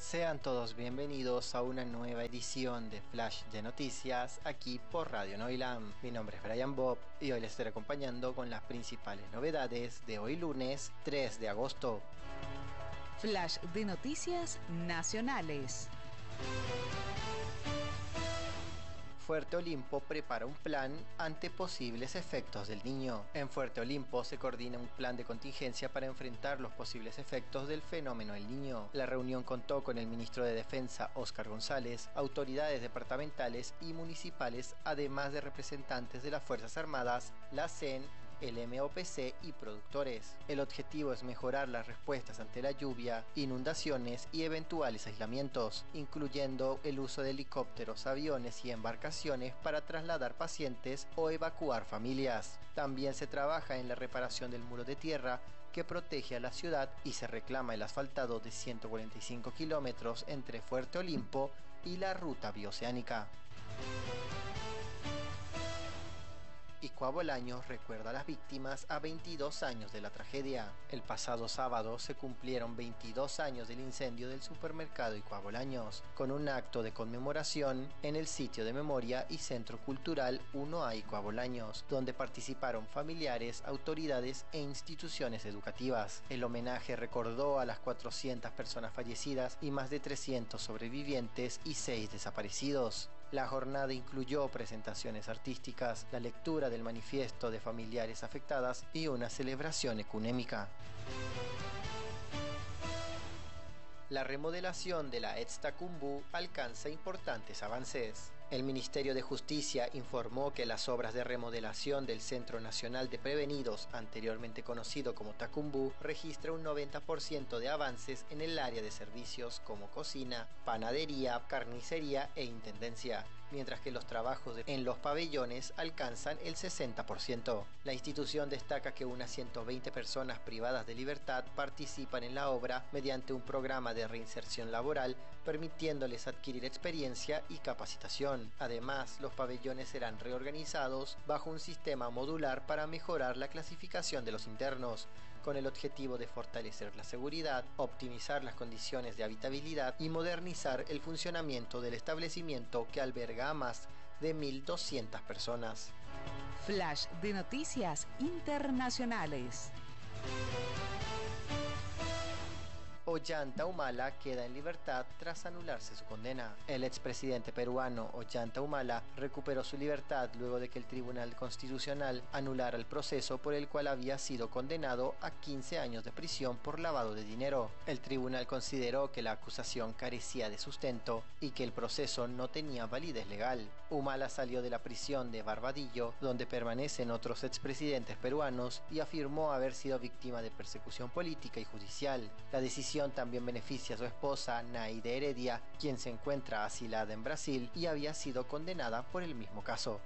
Sean todos bienvenidos a una nueva edición de Flash de Noticias aquí por Radio Noilam. Mi nombre es Brian Bob y hoy les estaré acompañando con las principales novedades de hoy lunes 3 de agosto. Flash de Noticias Nacionales. Fuerte Olimpo prepara un plan ante posibles efectos del Niño. En Fuerte Olimpo se coordina un plan de contingencia para enfrentar los posibles efectos del fenómeno El Niño. La reunión contó con el ministro de Defensa, Óscar González, autoridades departamentales y municipales, además de representantes de las Fuerzas Armadas, la CEN, el MOPC y productores. El objetivo es mejorar las respuestas ante la lluvia, inundaciones y eventuales aislamientos, incluyendo el uso de helicópteros, aviones y embarcaciones para trasladar pacientes o evacuar familias. También se trabaja en la reparación del muro de tierra que protege a la ciudad y se reclama el asfaltado de 145 kilómetros entre Fuerte Olimpo y la ruta bioceánica. Iquá Bolaños recuerda a las víctimas a 22 años de la tragedia. El pasado sábado se cumplieron 22 años del incendio del supermercado Iquá Bolaños, con un acto de conmemoración en el sitio de memoria y centro cultural 1A Iquá Bolaños, donde participaron familiares, autoridades e instituciones educativas. El homenaje recordó a las 400 personas fallecidas y más de 300 sobrevivientes y 6 desaparecidos. La jornada incluyó presentaciones artísticas, la lectura del manifiesto de familiares afectadas y una celebración ecuménica. La remodelación de la ETS Tacumbú alcanza importantes avances. El Ministerio de Justicia informó que las obras de remodelación del Centro Nacional de Prevenidos, anteriormente conocido como Tacumbú, registra un 90% de avances en el área de servicios como cocina, panadería, carnicería e intendencia, mientras que los trabajos en los pabellones alcanzan el 60%. La institución destaca que unas 120 personas privadas de libertad participan en la obra mediante un programa de reinserción laboral, permitiéndoles adquirir experiencia y capacitación. Además, los pabellones serán reorganizados bajo un sistema modular para mejorar la clasificación de los internos, con el objetivo de fortalecer la seguridad, optimizar las condiciones de habitabilidad y modernizar el funcionamiento del establecimiento que alberga a más de 1.200 personas. Flash de Noticias Internacionales. Ollanta Humala queda en libertad tras anularse su condena. El expresidente peruano Ollanta Humala recuperó su libertad luego de que el Tribunal Constitucional anulara el proceso por el cual había sido condenado a 15 años de prisión por lavado de dinero. El tribunal consideró que la acusación carecía de sustento y que el proceso no tenía validez legal. Humala salió de la prisión de Barbadillo, donde permanecen otros expresidentes peruanos, y afirmó haber sido víctima de persecución política y judicial. La decisión también beneficia a su esposa Naide Heredia, quien se encuentra asilada en Brasil y había sido condenada por el mismo caso.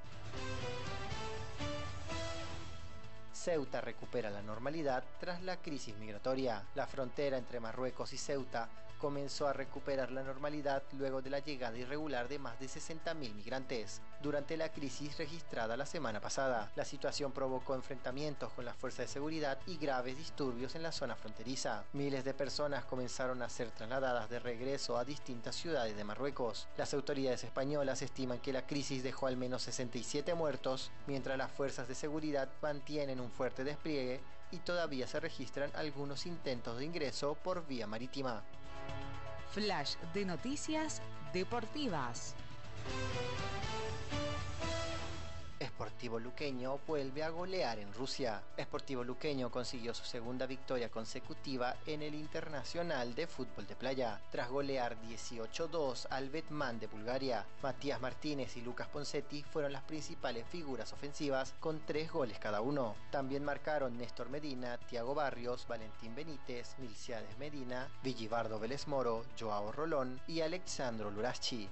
Ceuta recupera la normalidad tras la crisis migratoria. La frontera entre Marruecos y Ceuta comenzó a recuperar la normalidad luego de la llegada irregular de más de 60.000 migrantes durante la crisis registrada la semana pasada. La situación provocó enfrentamientos con las fuerzas de seguridad y graves disturbios en la zona fronteriza. Miles de personas comenzaron a ser trasladadas de regreso a distintas ciudades de Marruecos. Las autoridades españolas estiman que la crisis dejó al menos 67 muertos, mientras las fuerzas de seguridad mantienen un fuerte despliegue y todavía se registran algunos intentos de ingreso por vía marítima. Flash de Noticias Deportivas. Sportivo Luqueño vuelve a golear en Rusia. Sportivo Luqueño consiguió su segunda victoria consecutiva en el Internacional de Fútbol de Playa, tras golear 18-2 al Betman de Bulgaria. Matías Martínez y Lucas Poncetti fueron las principales figuras ofensivas, con 3 goles cada uno. También marcaron Néstor Medina, Thiago Barrios, Valentín Benítez, Milciades Medina, Villibardo Vélez Moro, Joao Rolón y Alexandro Luraschi.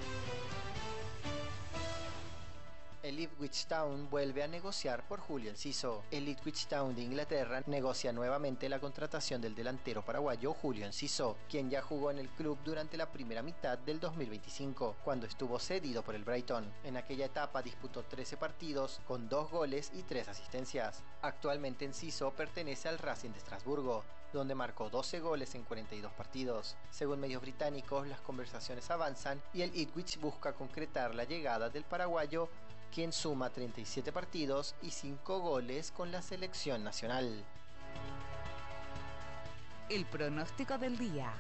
El Ipswich Town vuelve a negociar por Julio Enciso. El Ipswich Town de Inglaterra negocia nuevamente la contratación del delantero paraguayo Julio Enciso, quien ya jugó en el club durante la primera mitad del 2025, cuando estuvo cedido por el Brighton. En aquella etapa disputó 13 partidos, con 2 goles y 3 asistencias. Actualmente Enciso pertenece al Racing de Estrasburgo, donde marcó 12 goles en 42 partidos. Según medios británicos, las conversaciones avanzan y el Ipswich busca concretar la llegada del paraguayo, quien suma 37 partidos y 5 goles con la selección nacional. El pronóstico del día.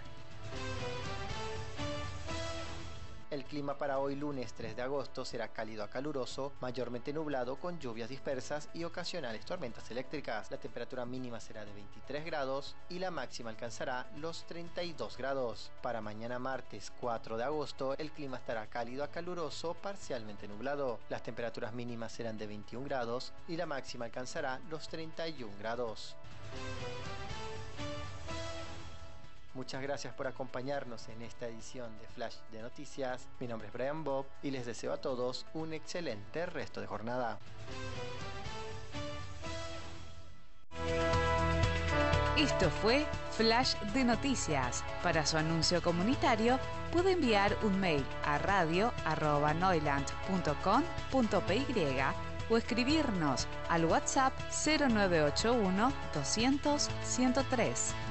El clima para hoy lunes 3 de agosto será cálido a caluroso, mayormente nublado con lluvias dispersas y ocasionales tormentas eléctricas. La temperatura mínima será de 23 grados y la máxima alcanzará los 32 grados. Para mañana martes 4 de agosto el clima estará cálido a caluroso, parcialmente nublado. Las temperaturas mínimas serán de 21 grados y la máxima alcanzará los 31 grados. Muchas gracias por acompañarnos en esta edición de Flash de Noticias. Mi nombre es Brian Bob y les deseo a todos un excelente resto de jornada. Esto fue Flash de Noticias. Para su anuncio comunitario puede enviar un mail a radio@noiland.com.py o escribirnos al WhatsApp 0981 200 103.